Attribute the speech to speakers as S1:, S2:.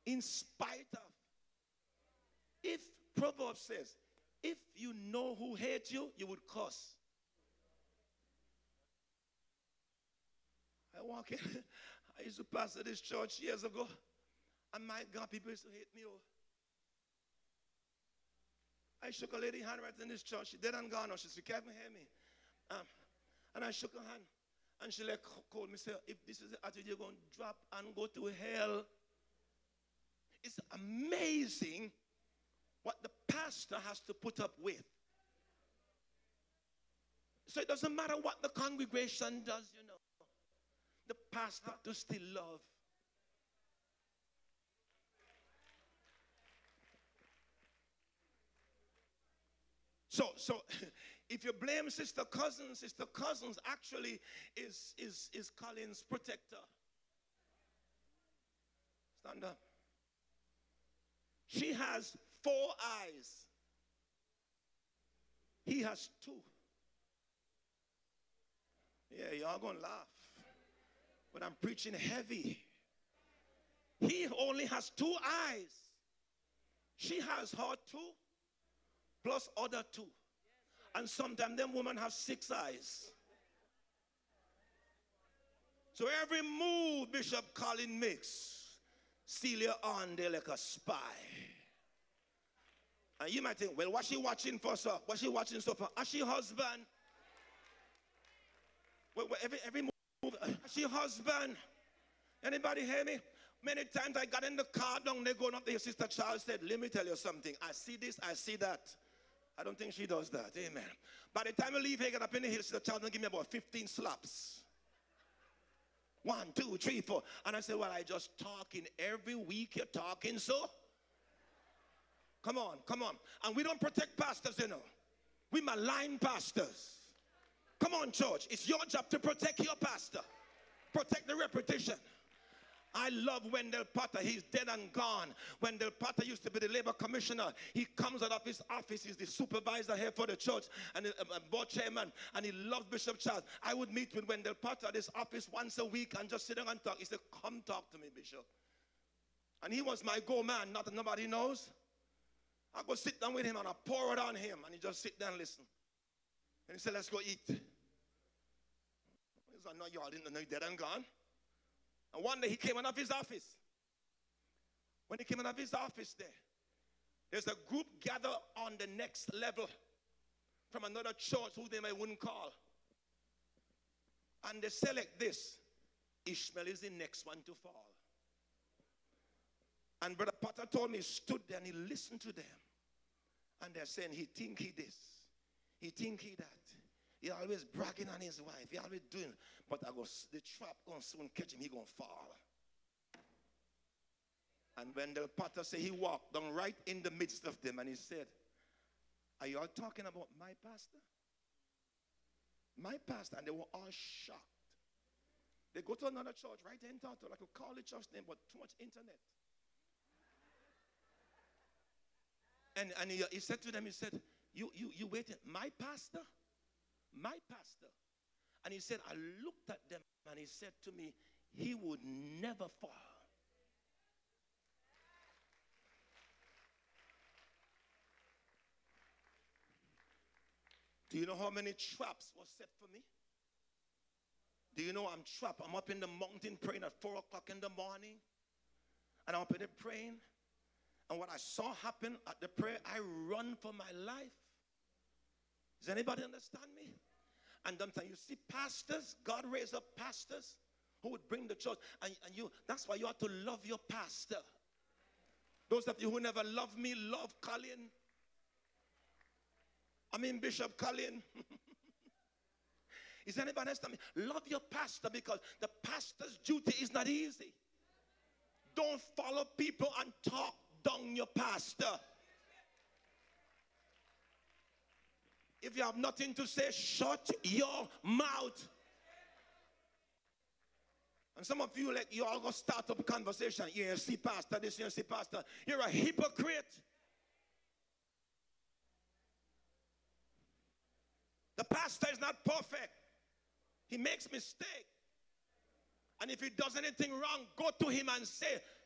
S1: In spite of. If Proverbs says, if you know who hates you, you would curse. I walk in, I used to pastor this church years ago, and my God, people used to hate me. Oh. I shook a lady hand right in this church. She dead and gone. She said, "Can't hear me?" And I shook her hand, and she like called me, say, "If this is the attitude, you're going to drop and go to hell." It's amazing what the pastor has to put up with. So it doesn't matter what the congregation does, you know. The pastor to still love. So if you blame Sister Cousins actually is Colin's protector. Stand up. She has 4 eyes. He has 2. Yeah, y'all gonna laugh. But I'm preaching heavy. He only has 2 eyes. She has her 2 plus other 2. And sometimes them women have 6 eyes. So every move Bishop Colin makes, Celia on there like a spy. And you might think, well, what's she watching for, sir? What's she watching so for? Is she husband? Well, every move, is she husband? Anybody hear me? Many times I got in the car down there going up there. Sister Charles said, let me tell you something. I see this, I see that. I don't think she does that. Amen. By the time I leave here, get up in the hill, Sister Charles will give me about 15 slaps. 1, 2, 3, 4. And I said, well, I just talking. Every week you're talking, so? Come on, come on. And we don't protect pastors, you know. We malign pastors. Come on, church. It's your job to protect your pastor. Protect the reputation. I love Wendell Potter. He's dead and gone. Wendell Potter used to be the labor commissioner. He comes out of his office. He's the supervisor here for the church and the board chairman. And he loves Bishop Charles. I would meet with Wendell Potter at his office once a week and just sit down and talk. He said, come talk to me, Bishop. And he was my go-man. Not that nobody knows. I go sit down with him and I pour it on him. And he just sit down and listen. And he said, let's go eat. He said, no, y'all didn't know, dead and gone. And one day he came out of his office. When he came out of his office there's a group gathered on the next level from another church who they wouldn't call. And they select this. Ishmael is the next one to fall. And Brother Potter told me he stood there and he listened to them. And they're saying he think he this. He think he that. He always bragging on his wife. He always doing. But the trap going to soon catch him. He going to fall. And Wendell Potter said he walked down right in the midst of them. And he said, are you all talking about my pastor? My pastor. And they were all shocked. They go to another church right in Tato. I could call the church name, but too much internet. And he said to them, he said, you waiting. My pastor? My pastor. And he said, I looked at them and he said to me, he would never fall. Do you know how many traps were set for me? Do you know I'm trapped? I'm up in the mountain praying at 4 o'clock in the morning. And I'm up in there praying. And what I saw happen at the prayer, I run for my life. Does anybody understand me? And sometimes you see pastors, God raised up pastors who would bring the church. And that's why you have to love your pastor. Those of you who never love me, love Colin. I mean Bishop Colin. Is anybody understand me? Love your pastor, because the pastor's duty is not easy. Don't follow people and talk down your pastor. If you have nothing to say, shut your mouth. And some of you, like, you all go start up a conversation. You see pastor this, you see pastor. You're a hypocrite. The pastor is not perfect. He makes mistakes. And if he does anything wrong, go to him and say,